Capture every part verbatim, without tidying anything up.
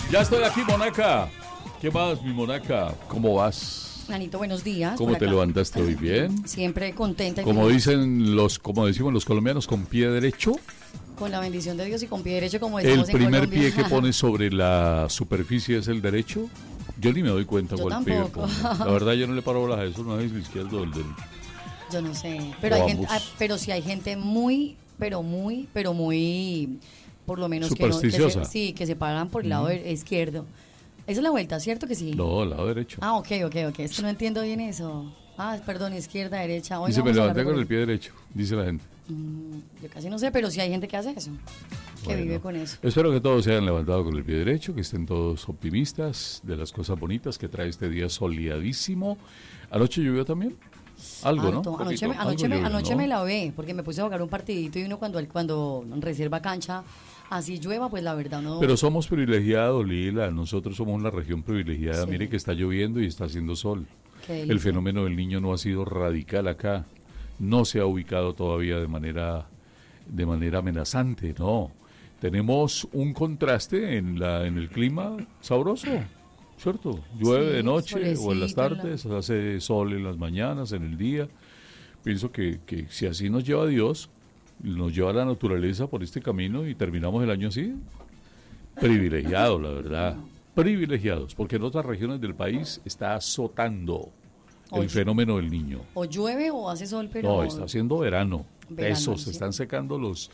Ya estoy aquí, Monaca. ¿Qué más, mi Monaca? ¿Cómo vas? Nanito, buenos días. ¿Cómo te levantaste hoy? ¿Bien? Siempre contenta. Y como feliz. dicen los, como decimos los colombianos, con pie derecho. Con la bendición de Dios y con pie derecho, como decimos El en primer Colombia. pie que pones sobre la superficie es el derecho. Yo ni me doy cuenta Yo cuál pie tampoco. pongo. La verdad, yo no le paro bolas a eso, no es el izquierdo o el derecho. Yo no sé, pero O hay gente, ambos. ah, pero sí hay gente muy, pero muy, pero muy, por lo menos que no, que Supersticiosa. se, sí, que se paran por el lado de- izquierdo. Esa es la vuelta, ¿cierto que sí? No, al lado derecho. Ah, ok, ok, ok. Es que no entiendo bien eso. Ah, perdón, izquierda, derecha. Hoy Dice, no me vamos a hablar levanté de con el política. pie derecho, dice la gente. Mm, yo casi no sé, pero sí hay gente que hace eso. Que Bueno, vive con eso. Espero que todos se hayan levantado con el pie derecho, que estén todos optimistas de las cosas bonitas que trae este día soleadísimo. ¿Anoche llovió también? Algo, ¿no? Harto. Un Anoche, me, poquito, anoche, algo me, llovió, anoche ¿no? me la ve, porque me puse a jugar un partidito y uno cuando, cuando reserva cancha, así llueva, pues la verdad no... Pero somos privilegiados, Lila. Nosotros somos una región privilegiada. Sí. Mire que está lloviendo y está haciendo sol. Qué El delicia. fenómeno del niño no ha sido radical acá. No se ha ubicado todavía de manera, de manera amenazante, no. Tenemos un contraste en, la, en el clima sabroso, ¿cierto? Llueve Sí, de noche o en las solecito, la- tardes, hace sol en las mañanas, en el día. Pienso que, que si así nos lleva Dios, nos lleva la naturaleza por este camino y terminamos el año así, privilegiados, la verdad. Privilegiados, porque en otras regiones del país está azotando el Oye. fenómeno del niño. O llueve o hace sol, pero... No, está haciendo verano. Verano, Eso, sí. se están secando los,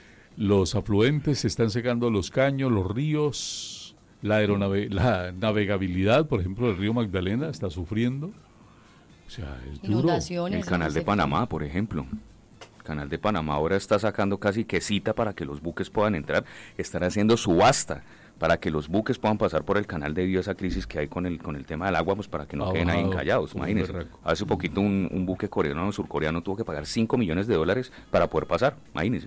los afluentes, se están secando los caños, los ríos, la, aeronave, la navegabilidad, por ejemplo, el río Magdalena está sufriendo. O sea, es duro. Inundaciones. El canal no de sé Panamá, por ejemplo. El canal de Panamá ahora está sacando casi que cita para que los buques puedan entrar. Están haciendo subasta para que los buques puedan pasar por el canal debido a esa crisis que hay con el con el tema del agua, pues para que no Ha queden ahí bajado encallados. un Imagínense. berraco. Hace poquito un, un buque coreano, surcoreano, tuvo que pagar cinco millones de dólares para poder pasar. Imagínense.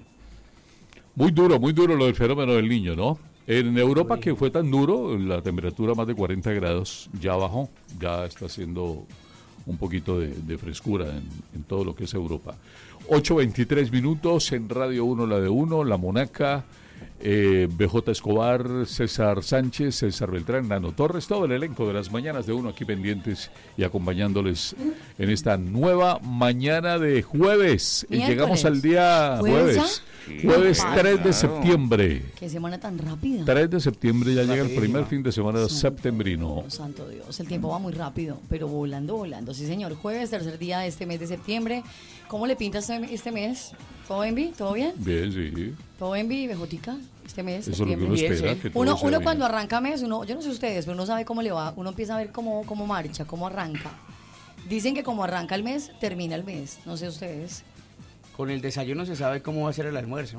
Muy duro, muy duro lo del fenómeno del niño, ¿no? En Europa, que fue tan duro, la temperatura más de cuarenta grados ya bajó, ya está haciendo un poquito de, de frescura en, en todo lo que es Europa. ocho veintitrés minutos en Radio uno, la de uno, La Monaca, eh, B J Escobar, César Sánchez, César Beltrán, Nano Torres, todo el elenco de las mañanas de uno aquí pendientes y acompañándoles en esta nueva mañana de jueves. Y Miércoles. llegamos al día ¿Jueves jueves, ya? jueves Sí, tres de claro. septiembre. Qué semana tan rápida. tres de septiembre ya llega el Rapidísima. primer fin de semana Santo septembrino. Dios, Santo Dios, el tiempo va muy rápido, pero volando, volando. Sí, señor, jueves, tercer día de este mes de septiembre. ¿Cómo le pinta este, este mes? ¿Todo envi? ¿Todo bien? Bien, sí. ¿Todo envi, Bejotica? Este mes, Eso es lo que septiembre. uno Bien, espera. sí. Que todo Uno, sea uno bien. cuando arranca mes, uno, yo no sé ustedes, pero uno sabe cómo le va, uno empieza a ver cómo, cómo marcha, cómo arranca. Dicen que como arranca el mes, termina el mes. No sé ustedes. Con el desayuno se sabe cómo va a ser el almuerzo.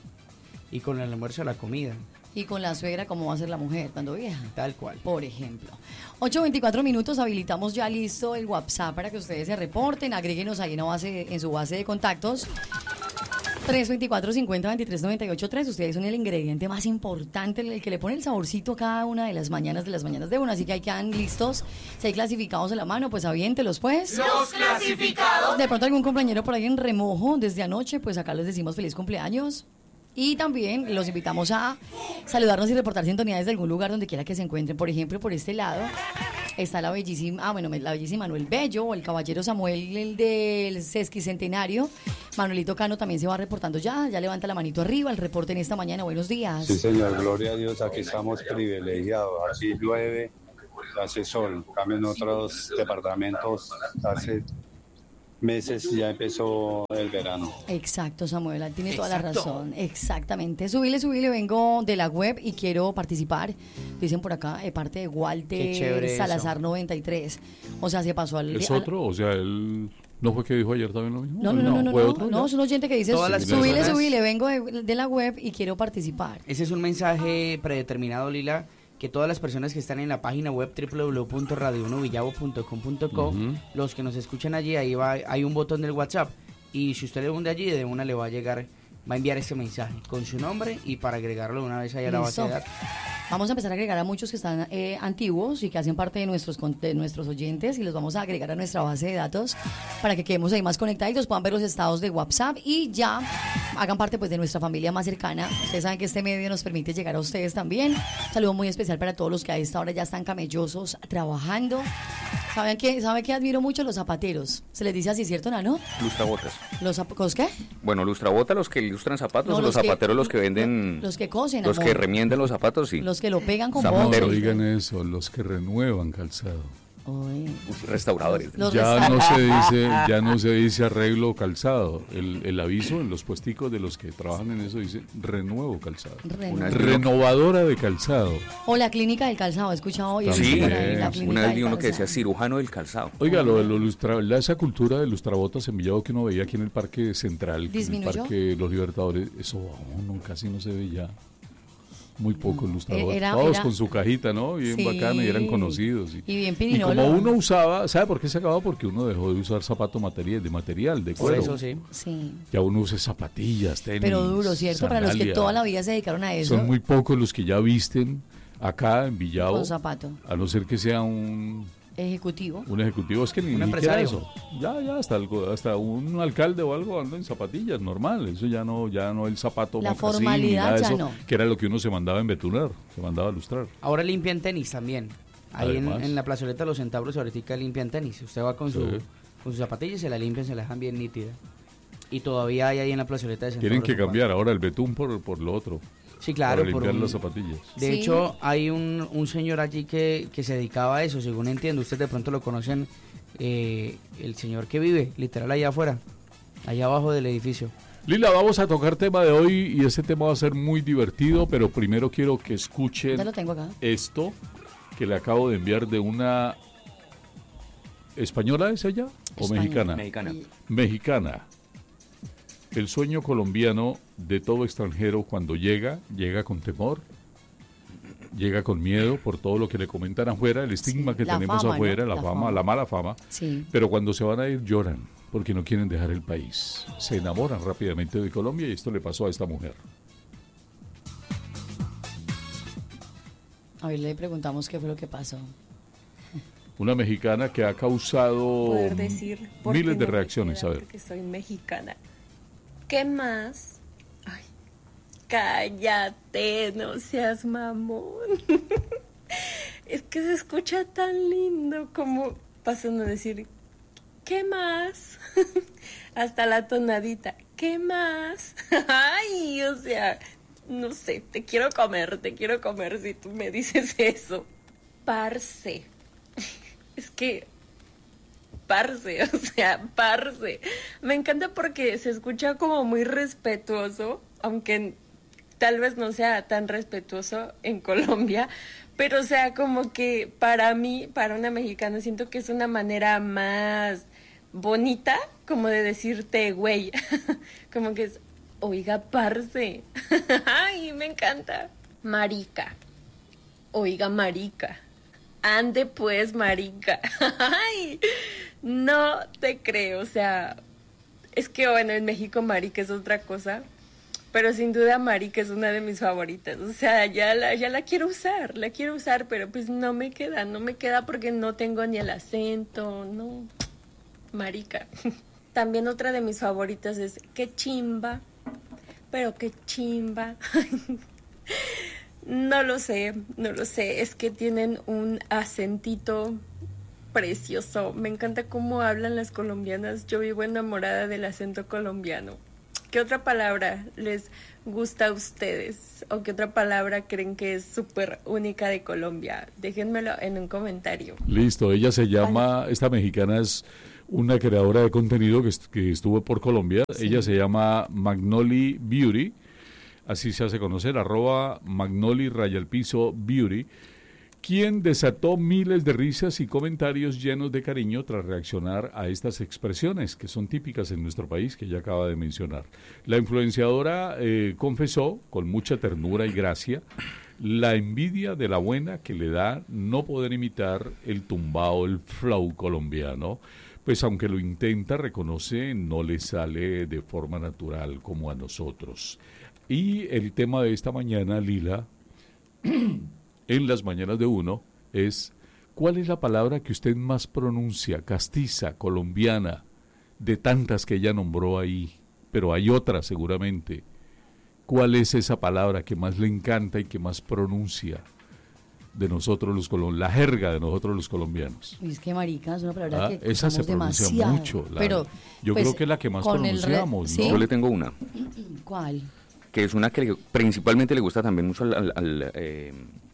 Y con el almuerzo la comida. Y con la suegra, cómo va a ser la mujer cuando viaja. Tal cual. Por ejemplo. ocho veinticuatro minutos, habilitamos ya listo el WhatsApp para que ustedes se reporten, agréguenos ahí en, base, en su base de contactos. tres veinticuatro, cincuenta, veintitrés, noventa y ocho, tres. Ustedes son el ingrediente más importante, el que le pone el saborcito a cada una de las mañanas de las mañanas de uno. Así que ahí quedan listos. Si hay clasificados en la mano, pues aviéntelos, pues. Los clasificados. De pronto algún compañero por ahí en remojo desde anoche, pues acá les decimos feliz cumpleaños. Y también los invitamos a saludarnos y reportar sintonía desde algún lugar donde quiera que se encuentren. Por ejemplo, por este lado está la bellísima, ah, bueno, la bellísima Manuel Bello, o el caballero Samuel, el del sesquicentenario. Manuelito Cano también se va reportando ya, ya levanta la manito arriba, el reporte en esta mañana. Buenos días. Sí, señor, gloria a Dios, aquí estamos privilegiados, aquí llueve, hace sol, cambio en otros departamentos, hace meses ya empezó el verano. Exacto, Samuel, tiene toda la Exacto. razón. Exactamente. Subile, subile, vengo de la web y quiero participar. Dicen por acá, de parte de Qué Walter chévere eso. Salazar noventa y tres. O sea, se pasó al... ¿Es al- otro? O sea, él... ¿No fue que dijo ayer también lo mismo? No, no, no, no, ¿Fue no, otro? no, ya? es un oyente que dice, Todas las subile, personas- subile, vengo de, de la web y quiero participar. Ese es un mensaje predeterminado, Lila, que todas las personas que están en la página web doble u doble u doble u punto radio uno villavo punto com punto co, Ujú. los que nos escuchan allí, ahí va, hay un botón del WhatsApp. Y si usted le hunde allí, de una le va a llegar, va a enviar este mensaje con su nombre y para agregarlo de una vez ahí a la base de Listo. datos. Vamos a empezar a agregar a muchos que están eh, antiguos y que hacen parte de nuestros, de nuestros oyentes y los vamos a agregar a nuestra base de datos para que quedemos ahí más conectados, puedan ver los estados de WhatsApp y ya hagan parte pues de nuestra familia más cercana. Ustedes saben que este medio nos permite llegar a ustedes también. Un saludo muy especial para todos los que a esta hora ya están camellosos trabajando. ¿Saben qué? ¿Sabe qué admiro mucho? Los zapateros. Se les dice así, ¿cierto, Nano? Lustrabotas. ¿Los, ¿Los qué? Bueno, lustrabotas los que ilustran zapatos, No, o los, los que- zapateros los que venden... Los que cosen, Los amor. que remienden los zapatos, sí. Los que lo pegan con Zapatero. No boxer. digan eso, los que renuevan calzado. Uy. Restauradores. Los Ya resta- no se dice, ya no se dice arreglo calzado. El, el aviso en los puesticos de los que trabajan en eso dice renuevo calzado. Reno- Una- Renovadora de calzado. O la clínica del calzado, he escuchado hoy. he Sí, visto por ahí la eh, clínica una vez del vi uno que decía calzado. cirujano del calzado. Oiga, lo de los lustra, la- esa cultura de lustrabotas en Villavo que uno veía aquí en el Parque Central, en el ¿Disminuyó? Parque Los Libertadores, eso oh, no, casi no se ve ya. Muy pocos lustrabotas. Era- Todos era- con su cajita, ¿no? Bien Sí. bacana y eran conocidos. Y bien Y pirinolo. como uno usaba, ¿sabe por qué se acabó? Porque uno dejó de usar zapato material, de material, de Por cuero. eso sí. Sí. Ya uno usa zapatillas, tenis. Pero duro, ¿cierto? Para los que sandalia. toda la vida se dedicaron a eso. Son muy pocos los que ya visten acá en Villavo. Con zapato. A no ser que sea un, Ejecutivo. un ejecutivo. Es que ni, Un ni siquiera empresario. eso. Ya, ya, hasta, algo, hasta un alcalde o algo anda en zapatillas, normal. Eso ya no, ya no el zapato La mocasín, ni formalidad nada de ya eso, no. que era lo que uno se mandaba a embetunar, se mandaba a lustrar. Ahora limpian tenis también. Ahí en, Además. en la plazoleta de los centauros ahorita limpian tenis. Usted va con, Sí. su, con sus zapatillas y se la limpian, se la dejan bien nítida. Y todavía hay ahí en la plazoleta de centauros. Tienen que un par. cambiar ahora el betún por, por lo otro. Sí, claro. para por limpiar un- las zapatillas. De Sí. hecho, hay un, un señor allí que, que se dedicaba a eso, según entiendo. Ustedes de pronto lo conocen, eh, el señor que vive, literal, allá afuera, allá abajo del edificio. Lila, vamos a tocar tema de hoy y ese tema va a ser muy divertido, pero primero quiero que escuchen Ya lo tengo acá. esto que le acabo de enviar de una española, ¿es ella? ¿O Española. mexicana? Mexicana. Mexicana. El sueño colombiano de todo extranjero cuando llega, llega con temor, llega con miedo por todo lo que le comentan afuera, el estigma Sí, que la tenemos fama, afuera, ¿no? la, La fama, fama. la mala fama. Sí. Pero cuando se van a ir lloran porque no quieren dejar el país. Se enamoran rápidamente de Colombia y esto le pasó a esta mujer. A ver, le preguntamos qué fue lo que pasó. Una mexicana que ha causado Poder decir por qué miles de no me reacciones. queda, A ver. porque soy mexicana. ¿Qué más? Ay, cállate, no seas mamón. Es que se escucha tan lindo como pasan a decir, ¿qué más? Hasta la tonadita, ¿qué más? Ay, o sea, no sé, te quiero comer, te quiero comer si tú me dices eso. Parce. Es que, parce, o sea, parce. Me encanta porque se escucha como muy respetuoso, aunque tal vez no sea tan respetuoso en Colombia, pero o sea, como que para mí, para una mexicana, siento que es una manera más bonita, como de decirte, güey, como que es, oiga, parce. Ay, me encanta. Marica. Oiga, marica. Ande pues, marica. Ay, no te creo, o sea, es que bueno, en México marica es otra cosa, pero sin duda marica es una de mis favoritas, o sea, ya la, ya la quiero usar, la quiero usar, pero pues no me queda, no me queda porque no tengo ni el acento, no, marica. También otra de mis favoritas es qué chimba, pero qué chimba. No lo sé, no lo sé, es que tienen un acentito precioso. Me encanta cómo hablan las colombianas. Yo vivo enamorada del acento colombiano. ¿Qué otra palabra les gusta a ustedes? ¿O qué otra palabra creen que es súper única de Colombia? Déjenmelo en un comentario. Listo, ella se llama, esta mexicana es una creadora de contenido que, est- que estuvo por Colombia. Ella se llama Magnoli Beauty. Así se hace conocer, arroba Magnoli Raya al Piso Beauty, quien desató miles de risas y comentarios llenos de cariño tras reaccionar a estas expresiones que son típicas en nuestro país, que ella acaba de mencionar. La influenciadora eh, confesó con mucha ternura y gracia la envidia de la buena que le da no poder imitar el tumbao, el flow colombiano, pues aunque lo intenta, reconoce, no le sale de forma natural como a nosotros. Y el tema de esta mañana, Lila, en las mañanas de uno es ¿cuál es la palabra que usted más pronuncia, castiza, colombiana, de tantas que ella nombró ahí? Pero hay otras seguramente. ¿Cuál es esa palabra que más le encanta y que más pronuncia de nosotros los colombianos, la jerga de nosotros los colombianos? Es que marica es una palabra Ah, que esa se usamos pronuncia demasiado. mucho. la- Pero yo pues, creo que es la que más con el re- pronunciamos, ¿sí? ¿no? Yo le tengo una, ¿Cuál? que es una que le- principalmente le gusta también mucho al, al- al, eh,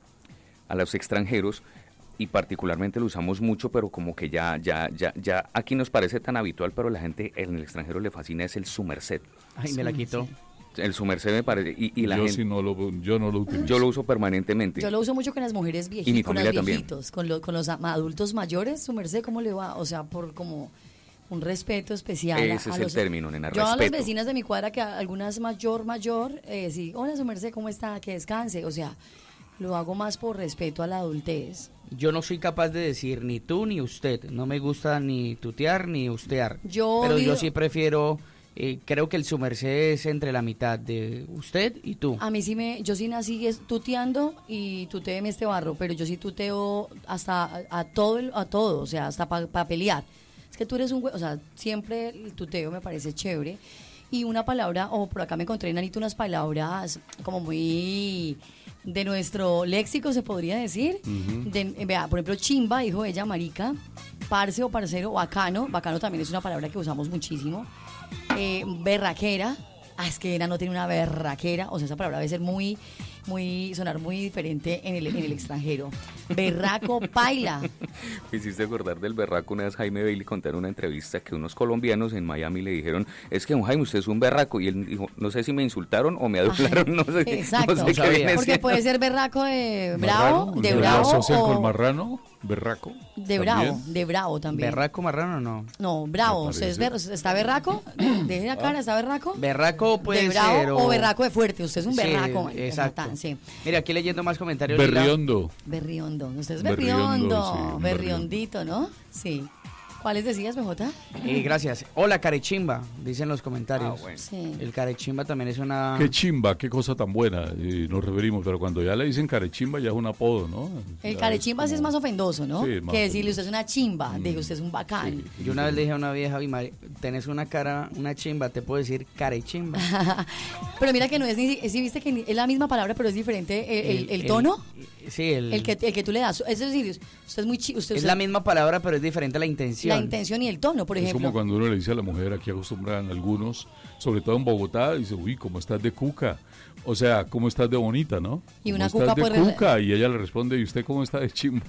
a los extranjeros, y particularmente lo usamos mucho, pero como que ya, ya, ya, ya aquí nos parece tan habitual, pero la gente en el extranjero le fascina, es el su merced. Ay, me la quitó. El su merced me parece, y, y la yo gente, sí no lo, yo no lo utilizo. yo lo uso permanentemente. Yo lo uso mucho con las mujeres viejitas, Y mi con los familia también. viejitos, con, lo- con los am- adultos mayores, su merced, ¿cómo le va? O sea, por como un respeto especial. a- Ese a es el los- término, nena, Yo a las respeto. vecinas de mi cuadra, que a- algunas mayor, mayor, eh, sí, hola su merced, ¿cómo está? Que descanse. O sea, lo hago más por respeto a la adultez. Yo no soy capaz de decir ni tú ni usted. No me gusta ni tutear ni ustear. Yo Pero yo digo- sí prefiero, eh, creo que el su merced es entre la mitad de usted y tú. A mí sí me, yo sí nací es tuteando y tuteéme este barro, pero yo sí tuteo hasta a, a todo, el- a todo, o sea, hasta para pelear. Es que tú eres un güey, o sea, siempre el tuteo me parece chévere. Y una palabra, o por acá me encontré, Nanito, unas palabras como muy de nuestro léxico, se podría decir. De- eh, vea, por ejemplo, chimba, dijo ella, marica, parce o parcero, bacano, bacano también es una palabra que usamos muchísimo. Eh, berraquera, ah, es que era no tiene una berraquera, o sea, esa palabra debe ser muy, muy, sonar muy diferente en el, en el extranjero. Berraco, paila. Me hiciste acordar del berraco. Una vez Jaime Bailey contó en una entrevista que unos colombianos en Miami le dijeron, es que don Jaime, usted es un berraco, y él dijo, no sé si me insultaron o me adularon, no sé, Exacto, no sé qué sabía. viene Porque siendo. puede ser berraco de bravo, Marrano, de ¿lo bravo asocian con o marrano? ¿Berraco? de también. bravo, de bravo también. ¿Berraco marrano no? No, bravo, Me ¿usted es parece. ber- ¿está berraco? Deje la cara, ¿está berraco? Berraco puede de bravo ser. o berraco de fuerte, usted es un Sí, berraco. marica, exacto. Natán, sí. Mira, aquí leyendo más comentarios. Lila. Berriondo. Berriondo, usted es Berriondo, berriondo, sí, un berriondito, ¿no? Sí. ¿Cuáles decías, B J? Eh, gracias. Hola, carechimba, dicen los comentarios. Ah, bueno. Sí. El carechimba también es una... Qué chimba, qué cosa tan buena, eh, nos referimos, pero cuando ya le dicen carechimba ya es un apodo, ¿no? El Ya carechimba sí es como- más ofendoso, ¿no? Sí, es más que decirle ofendoso. usted es una chimba, de que usted es un bacán. Sí. Yo una vez le dije a una vieja, "Oye, Mari, tenés una cara, una chimba, te puedo decir carechimba. Pero mira que no es ni, si viste que ni- es la misma palabra, pero es diferente el, el- el tono, sí, el, el que, el que tú le das. Es decir, usted es muy chi, usted, es usted- la misma palabra, pero es diferente la intención. la intención y el tono, por Es ejemplo. como cuando uno le dice a la mujer, aquí acostumbran algunos, sobre todo en Bogotá, dice, uy, ¿cómo estás de cuca? O sea, ¿cómo estás de bonita, no? Y ¿Cómo una estás cuca de puede- cuca? Y ella le responde, ¿y usted cómo está de chimba?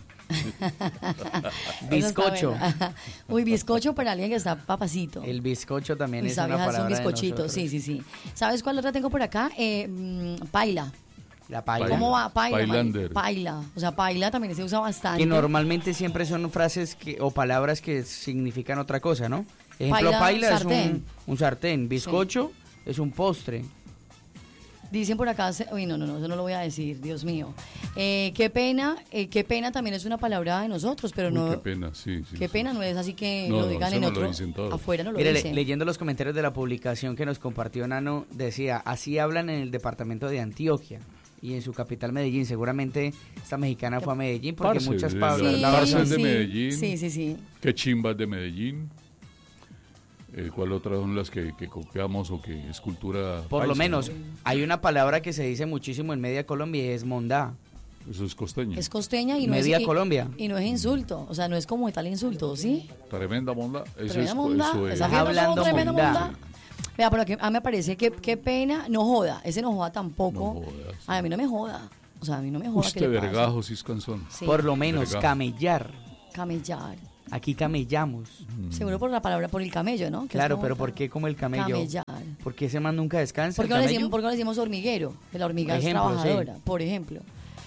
Eso está Bizcocho. bueno. Uy, bizcocho para alguien que está papacito. El bizcocho también Uy, es esa una vieja es un palabra de bizcochito, nosotros. sí, sí, sí. ¿Sabes cuál otra tengo por acá? Eh, mm, paila. La paila. ¿Cómo va? Paila. Pailander. marica. Paila. O sea, paila también se usa bastante. Que normalmente siempre son frases que, o palabras que significan otra cosa, ¿no? Ejemplo, Paila, paila, es sartén. un, un sartén. Bizcocho es un postre. Dicen por acá, se- uy, no, no, no, eso no lo voy a decir, Dios mío. Eh, qué pena, eh, qué pena también es una palabra de nosotros, pero Uy, no. qué pena, sí. sí Qué sí. pena, no es así que No, lo no, digan eso en no otro. lo dicen todos. Afuera no lo Mire, le- dicen. leyendo los comentarios de la publicación que nos compartió Nano, decía, así hablan en el departamento de Antioquia y en su capital Medellín. Seguramente esta mexicana fue a Medellín porque Parce, muchas de palabras la- la Parce hablan. de Medellín. Sí, sí, sí. ¿Qué chimbas de Medellín? Eh, ¿Cuál otras son las que, que copiamos o que es cultura Por lo paisa, menos, no? hay una palabra que se dice muchísimo en media Colombia y es mondá. Eso es costeño. Es costeña y no Media es. y- Colombia. Y no es insulto. O sea, no es como tal insulto, ¿sí? Tremenda monda. Eso Tremenda es, monda, eso es. esa Estás fiesta es hablando tremenda mondá. monda. Vea, pero que a mí me parece que qué pena, no joda, ese no joda tampoco. No joda, sí. Ay, a mí no me joda. O sea, a mí no me joda. ¿qué Usted le pasa? vergajo, ciscanzón. Sí, Por lo menos, Verga. camellar. camellar. Aquí camellamos. Seguro por la palabra, por el camello, ¿no? Que es Claro, como pero ca- ¿por qué como el camello? Camellar. ¿Por qué ese man nunca descansa? ¿Por el qué no le camello? decimos, por qué no le decimos hormiguero? Que la hormiga Por ejemplo, es sí. trabajadora, por ejemplo.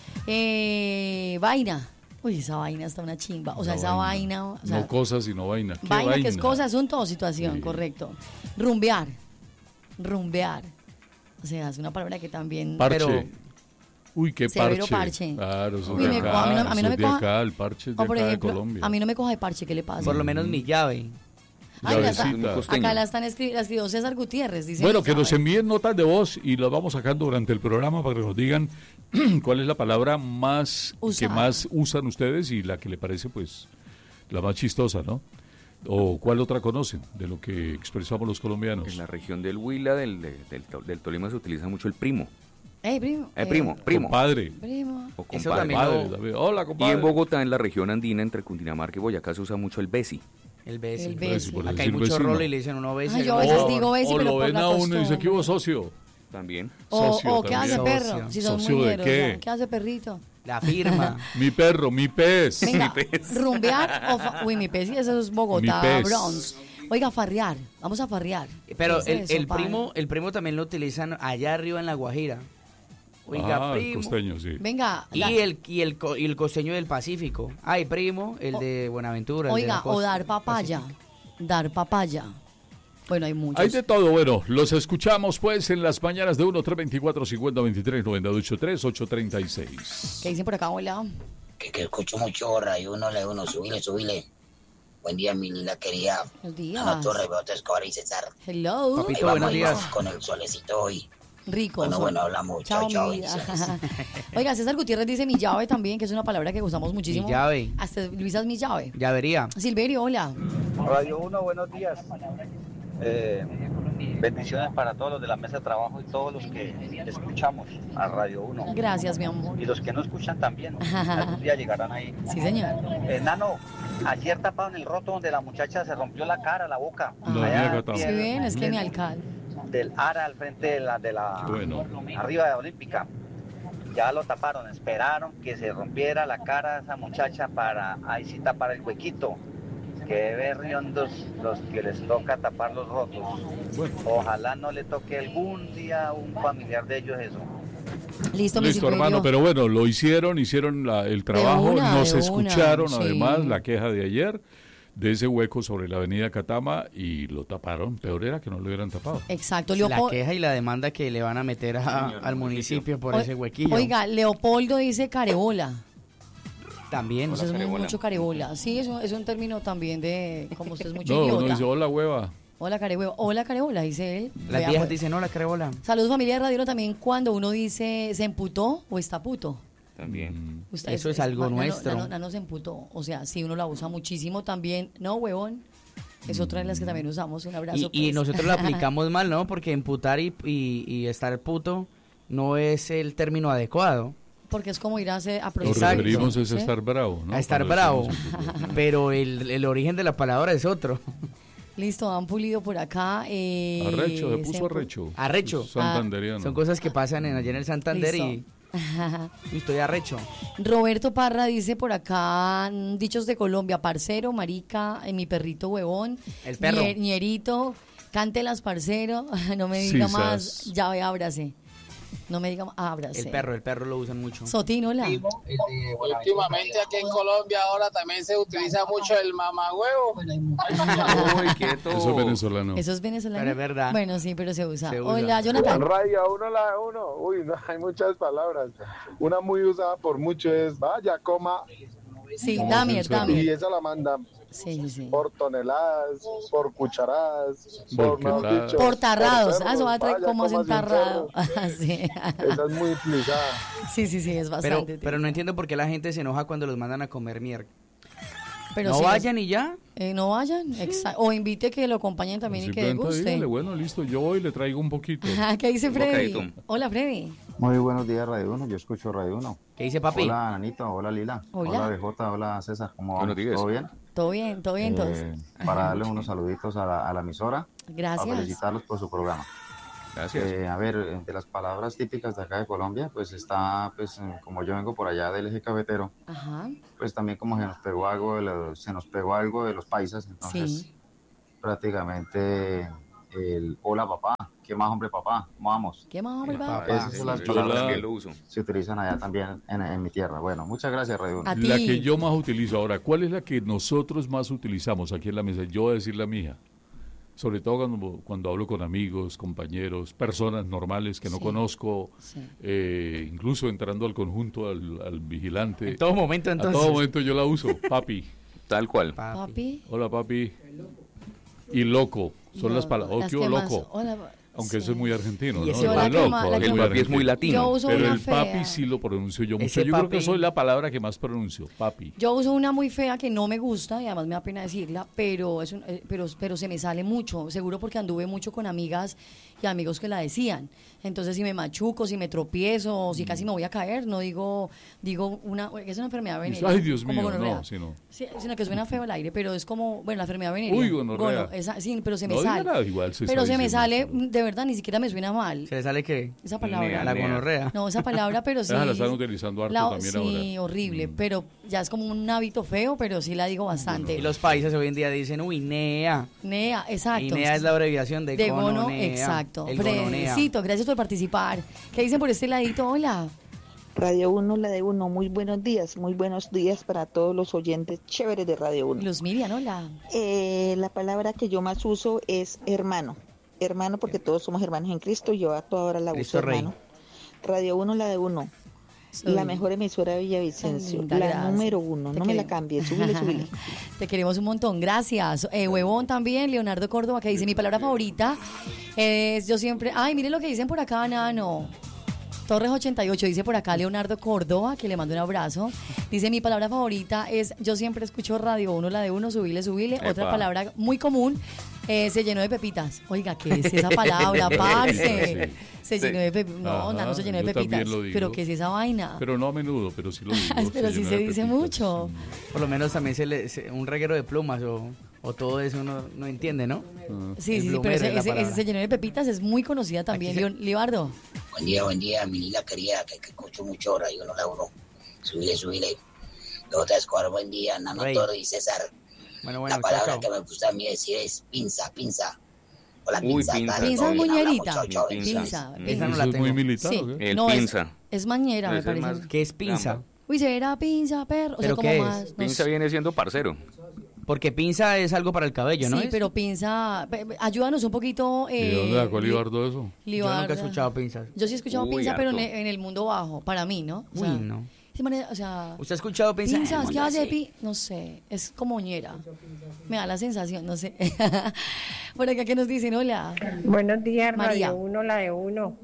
Eh, vaina. Uy, esa vaina está una chimba. O sea, La esa vaina. o sea, no cosas, sino vaina. ¿Qué vaina, que es vaina? cosa, asunto o situación, Sí. correcto. Rumbear. Rumbear. O sea, es una palabra que también. Parche. Pero- Uy, qué Severo parche. parche. Claro, eso Uy, es me de co- acá, a mí no- a mí no eso me es de coja- acá, el parche es de O por acá ejemplo, de Colombia. a mí no me coja de parche, ¿qué le pasa? Por lo menos mi llave. Ay, la está- Llavecita. acá la están escri- la escribió César Gutiérrez. Dice Bueno, mi que nos llave. envíen notas de voz y las vamos sacando durante el programa para que nos digan cuál es la palabra más que Usada. más usan ustedes y la que le parece pues la más chistosa, ¿no? O cuál otra conocen de lo que expresamos los colombianos. En la región del Huila, del, del, del, del Tolima, se utiliza mucho el primo. Eh, primo. Eh, primo, primo. Compadre. Primo. O Eso compadre. también Compadre, lo- también. Hola, Y compadre. en Bogotá, en la región andina, entre Cundinamarca y Boyacá, se usa mucho el besi. El Bessi. El Pues, Bessi. por Acá hay decir mucho vecino. rol y le dicen uno Bessi. Ay, yo el a veces otro- digo Bessi, o pero lo por ven la a uno y dice costumbre. que hubo socio. También. O, Socio o ¿qué hace también. perro? Socio. Si son ¿Socio muy de ñeros, qué? ¿no? ¿Qué hace perrito? La firma. Mi perro, mi pez. Venga, rumbear o fa- Uy, mi pez, y eso es Bogotá, Mi pez. Bronx. Oiga, farrear. Vamos a farrear. Pero ¿Qué el, es eso, el padre? primo, el primo también lo utilizan allá arriba en La Guajira. Oiga, ah, el primo. costeño, sí. Venga. Y da- el, y, el, co- y el costeño del Pacífico. Ay, primo, el de Buenaventura. el de Oiga, la o costa dar papaya. Dar papaya. Bueno, hay muchos. Hay de todo, bueno, los escuchamos pues en las mañanas de uno tres veinticuatro cincuenta veintitrés noventa y ocho tres ocho treinta y seis. ¿Qué dicen por acá, hola? que, que escucho mucho Radio Uno, le uno, subile, subile. Buen día, mi linda querida. Buenos días. Ana Torres, Beato Escobar y César. Hello. Papi, Ahí Pito, vamos, buenos ahí días. vamos con el solecito hoy. Rico. Bueno, son. bueno, hablamos. Chao, Chao, chao, mi vida. bendiciones. Oiga, César Gutiérrez dice mi llave también, que es una palabra que usamos muchísimo. Mi llave. Hasta Luisa es mi llave. Ya vería. Silverio, hola. Radio Uno, buenos días. Eh, bendiciones para todos los de la mesa de trabajo y todos los que escuchamos a Radio Uno. Gracias, mi amor. Y los que no escuchan también. Algún día llegarán ahí. Sí, señor. Eh, Nano, ayer taparon el roto donde la muchacha se rompió la cara, la boca. No, Allá mira, Cata. al Si pie ven, es que del- mi alcalde. Del Ara al frente de la, de la Qué bueno. arriba de la Olímpica. Ya lo taparon, esperaron que se rompiera la cara de esa muchacha para ahí sí tapar el huequito. Que berriondos los que les toca tapar los rotos. Bueno. Ojalá no le toque algún día a un familiar de ellos eso. Listo, mi Listo, Silverio. hermano, pero bueno, lo hicieron, hicieron la- el trabajo, una, nos de escucharon una, además sí. la queja de ayer de ese hueco sobre la avenida Catama y lo taparon. Peor era que no lo hubieran tapado. Exacto, La Leopoldo. queja y la demanda que le van a meter a- al municipio por ese huequillo. Oiga, Leopoldo dice carebola. También. O sea, es muy- carebola. mucho carebola. Sí, eso es un término también de, como usted es mucho No, uno idiota. dice, hola hueva. Hola, carebola. Hola, carebola, dice él. Las Vea, viejas pues. dicen, no, la carebola. Saludos, familia de Radio Uno, también cuando uno dice se emputó o está puto. También. Usted- Eso es algo Nano- nuestro. Nano, Nano se emputó. O sea, si uno la usa muchísimo también. No, huevón. Es otra de las que también usamos. Un abrazo. Y, y pues. nosotros lo aplicamos mal, ¿no? Porque emputar y, y, y estar puto no es el término adecuado. Porque es como ir a, hacer, a Nos procesar. referimos es a ¿Sí? estar bravo, ¿no? a estar Cuando bravo. decimos eso. Pero el, el origen de la palabra es otro. Listo, han pulido por acá. Eh, Arrecho, se se puso empu- arrecho. Arrecho. Santanderiano. Son cosas que pasan en, allá en el Santander y, Listo. y estoy arrecho. Roberto Parra dice por acá, mm, dichos de Colombia, parcero, marica, eh, mi perrito huevón, El perro. ñe- ñerito, cántelas, parcero, no me diga Sisas. más, ya ve, ábrase. No me diga más, ábrase. El perro, el perro lo usan mucho. Sotín, hola. Últimamente aquí en Colombia ahora también se utiliza mucho el mamagüevo. Uy, quieto. Eso es venezolano. Eso es venezolano. Pero es verdad. Bueno, sí, pero se usa. Se usa. Hola, Jonathan. Radio uno la uno. Uy, no, hay muchas palabras. Una muy usada por muchos es vaya, coma, Sí, Como Damier, censura. y Damier. esa la mandan Sí, sí, sí. por toneladas, por cucharadas, Por por, mejor quetadas. dicho, Por tarrados. por Ah, eso va a traer vaya, como hace un cómase un tarrado. cerdo. sí. Esa es muy utilizada. sí, sí, sí, es Pero, bastante. pero no entiendo por qué la gente se enoja cuando los mandan a comer mierda. Pero no sí, vayan y ya. eh, no vayan. exa- O invite que lo acompañen también y que Simplemente guste. dígale, bueno, listo, yo voy y le traigo un poquito. Ajá, ¿qué dice Un Freddy? bocadito. Hola, Freddy. Muy buenos días, Radio Uno. Yo escucho Radio Uno. ¿Qué dice papi? Hola, Nanito. Hola, Lila. Hola. Hola, B J. Hola, César. ¿Cómo vamos? Buenos días. ¿Todo bien? Todo bien, todo bien, todos. Eh, para darle unos saluditos a la, a la emisora. Para Gracias. felicitarlos por su programa. Gracias. Eh, a ver, eh, de las palabras típicas de acá de Colombia, pues está, pues eh, como yo vengo por allá del eje cafetero, Ajá. pues también como se nos pegó algo de los, se nos pegó algo de los paisas, entonces Sí. prácticamente el hola papá, ¿qué más hombre papá? ¿Cómo vamos? ¿Qué más, hombre, Papá. va? Esas son las Yo palabras Hola. que que lo uso. se utilizan allá también en, en mi tierra. Bueno, muchas gracias, Radio Uno. A ti. La que yo más utilizo ahora, ¿cuál es la que nosotros más utilizamos aquí en la mesa? Yo voy a decir la mía. Sobre todo cuando, cuando hablo con amigos, compañeros, personas normales que no Sí. conozco, Sí. eh, incluso entrando al conjunto, al, al vigilante. En todo momento, entonces. A todo momento yo la uso. Papi. Tal cual. Papi. Papi. Hola, papi. y loco. Son No, las palabras. las Oh, que qué más- loco. hola, Aunque sí. eso es muy argentino, Y ¿no? ese Lo de papi- loco, la que- es El muy papi es muy argentino. latino. Yo uso Pero una el papi fea. sí lo pronuncio yo Ese mucho. Yo creo que papi- soy la palabra que más pronuncio, papi. Yo uso una muy fea que no me gusta y además me da pena decirla, pero es un- eh, pero pero se me sale mucho, seguro porque anduve mucho con amigas y amigos que la decían. Entonces si me machuco, si me tropiezo, si casi me voy a caer, no digo digo una es una enfermedad venérea. Ay, Dios como mío, gonorrea. no, sí, no. Sí, sino que suena feo al aire, pero es como, bueno, la enfermedad venérea. Uy, gonorrea. Gono- esa- sí, pero se me No diga sale. nada, igual se pero está se me diciendo. sale, mm, de verdad, ni siquiera me suena mal. ¿Se le sale qué? Esa palabra. La gonorrea. No, esa palabra, pero sí. Esa la están utilizando harto la- también sí, ahora. horrible, Mm. pero ya es como un hábito feo, pero sí la digo bastante. Y los países hoy en día dicen, uy, NEA. NEA, exacto. Y NEA es la abreviación de, de gono, gononea, exacto. el gononea. Fredcito, gracias por participar. ¿Qué dicen por este ladito? Hola. Radio uno, la de uno, muy buenos días, muy buenos días para todos los oyentes chéveres de Radio uno. Luz Miriam, hola. Eh, la palabra que yo más uso es hermano, hermano porque todos somos hermanos en Cristo, yo a toda hora la Cristo uso Rey. hermano. Radio uno, la de uno, Soy- la mejor emisora de Villavicencio, Linda, la gracias. número uno, Te no me la queremos. cambie, súbile, súbile. Te queremos un montón, gracias. Eh, huevón también, Leonardo Córdoba, que dice, mi palabra favorita es yo siempre... Ay, miren lo que dicen por acá, Nano. Torres ochenta y ocho, dice por acá Leonardo Córdoba, que le mando un abrazo. Dice, mi palabra favorita es, yo siempre escucho Radio uno, la de uno, subile, subile. Epa. Otra palabra muy común, eh, se llenó de pepitas. Oiga, ¿qué es esa palabra, parce? Se Sí. llenó de pepitas. No, Ajá, Nano se llenó de yo también pepitas. lo digo. Pero ¿qué es esa vaina? Pero no a menudo, pero sí lo digo. Pero sí llenó se de dice pepitas. mucho. Por lo menos también se le se- un reguero de plumas o, o todo eso uno no entiende, ¿no? Ah. Sí, El sí, sí, pero plumero ese, es la ese- ese palabra. se llenó de pepitas, es muy conocida también. Aquí se- Leon- Libardo. Buen día, buen día, mi Lila querida, que, que escucho mucho Radio uno, la uno. Subile, subile. Dos, tres, cuatro, buen día, Nano Rey. Toro y César. Bueno, bueno, la palabra chao, que chao. me gusta a mí decir es pinza, pinza. Hola, Uy, pinza. pinza. tal, Pinza todo es bien, muñerita. hablamos, chao, chao, Pinza. Pinza. Mm. Esa no ¿Eso la es muy tengo. militar Sí. o qué? El No, es- pinza. Es, mañera, me Ese es parece. más- ¿Qué es pinza? Gamba. Uy, será pinza, perro. O sea, ¿Pero como qué es? más. no Pinza sé. viene siendo parcero. Porque pinza es algo para el cabello, ¿no? Sí, es? pero pinza. pe- pe- Ayúdanos un poquito. ¿Y Eh, de dónde sacó Li- Libardo eso? Yo nunca Libardo. he escuchado pinzas. Yo sí he escuchado Uy, pinza, pero en, harto. en el mundo bajo, para mí, ¿no? O sea, Uy, no. sí, manera- o sea, ¿Usted ha escuchado pinza? pinza, ¿qué mundo hace así. pi? No sé, es como ñera. Me da la sensación, no sé. Por acá, ¿qué nos dicen? Hola. Buenos días, María. Radio uno, la de uno.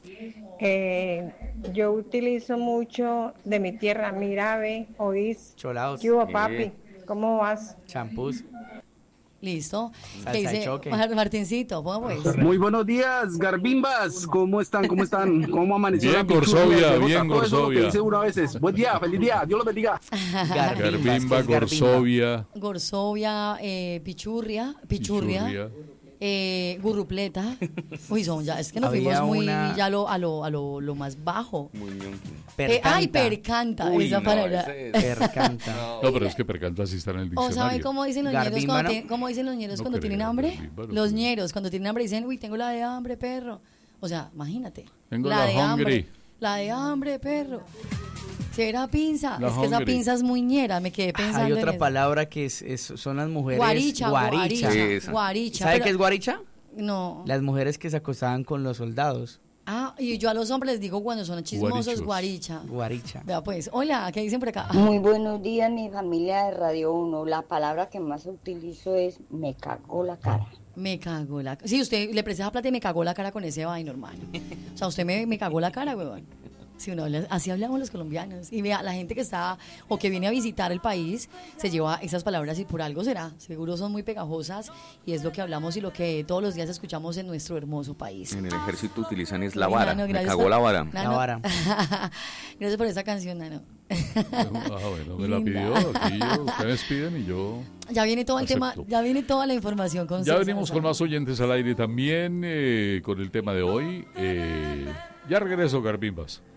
Eh, yo utilizo mucho de mi tierra, mira, ve, oís. Cholados, ¿Qué hubo, Eh. papi? ¿Cómo vas? champús. Listo. Salsa ¿Qué de dice choque. Mar- Martincito? ¿Cómo pues? Muy buenos días, Garbimbas. ¿Cómo están? ¿Cómo están? ¿Cómo amaneció Bien, la pichurria? Gorsovia, ¿Te gusta? bien, Todo eso es lo que Gorsovia. dice uno a veces. Buen día, feliz día. Dios los bendiga. Garbimba, ¿qué es Gorsovia, Gorsovia, eh, Pichurria, Pichurria, Pichurria. eh, Gurrupleta. Uy, son ya, es que nos Había fuimos muy una- ya lo, a, lo, a lo, lo más bajo. Muy bien. Eh, ay, percanta, Uy, esa no, palabra. ese es- Percanta. No, pero es que percanta sí está en el ¿O diccionario. saben cómo dicen los ñeros Garbimba, cuando, ¿no? tienen- cómo dicen los ñeros No cuando tienen creo, hambre? Garbimba, no Los creo. ñeros cuando tienen hambre dicen, uy, tengo la de hambre, perro. O sea, imagínate. Tengo la de hungry. hambre. La de hambre, perro. Será pinza. La es que esa hungry. pinza es muy ñera, me quedé pensando Hay en otra eso. palabra que es, es- son las mujeres. Guaricha, guaricha, Sí, esa. guaricha. ¿Sabe pero- qué es guaricha? No. Las mujeres que se acostaban con los soldados. Ah, y yo a los hombres les digo cuando son chismosos, Guarichos. guaricha. Guaricha. Vea pues, hola, ¿qué dicen por acá? Muy buenos días, mi familia de Radio uno. La palabra que más utilizo es me cagó la cara. Me cagó la cara. Sí, usted le presté esa plata y me cagó la cara con ese vaino, hermano. O sea, usted me, me cagó la cara, huevón. Si uno habla- así hablamos los colombianos. Y vea, la gente que está o que viene a visitar el país se lleva esas palabras y por algo será. Seguro son muy pegajosas y es lo que hablamos y lo que todos los días escuchamos en nuestro hermoso país. En el ejército utilizan es la Uy, vara. Nano, Me gracias cagó por- la vara. Nano. Gracias por esa canción, Nano. Ah, bueno, me la Linda. pidió. Aquí yo, ustedes piden y yo. Ya viene todo el tema, Acepto. ya viene toda la información con Ya César, venimos o sea. con más oyentes al aire también, eh, con el tema de hoy. Eh, ya regreso, Garbimbas.